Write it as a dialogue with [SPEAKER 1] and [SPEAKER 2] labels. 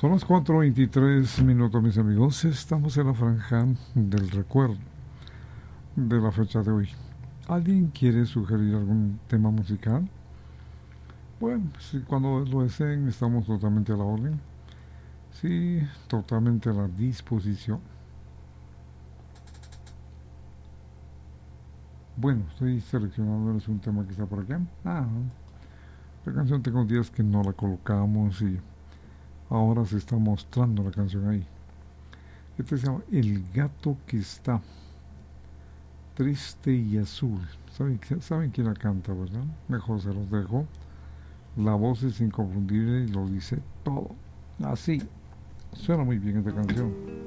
[SPEAKER 1] Son las 4:23 mis amigos. Estamos en la franja del recuerdo de la fecha de hoy. ¿Alguien quiere sugerir algún tema musical? Bueno, si cuando lo deseen estamos totalmente a la orden. Sí, totalmente a la disposición. Bueno, estoy seleccionando un tema que está por acá. La canción tengo días que no la colocamos y ahora se está mostrando la canción ahí. Este se llama El gato que está triste y azul. ¿Saben quién la canta, verdad? Mejor se los dejo. La voz es inconfundible y lo dice todo. Así. Suena muy bien esta canción.